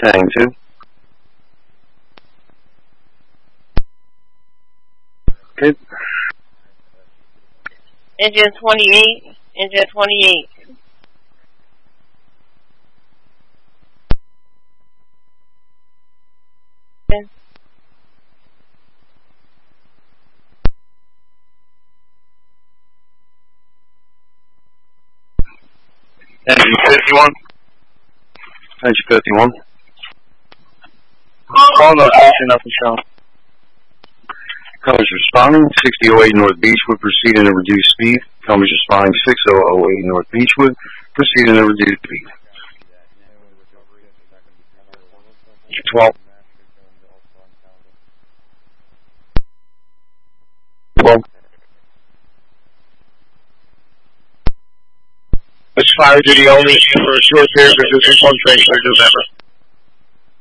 Hang 2. Good. Engine 28. Engine 28. Engine 51. Engine 51. Call location up and show. Cummings responding, 6008 North Beechwood, proceeding at reduced speed. Cummings responding, 6008 North Beechwood, proceeding at reduced speed. 12. 12. It's fire duty only for a short period of distance, one train, clear to November.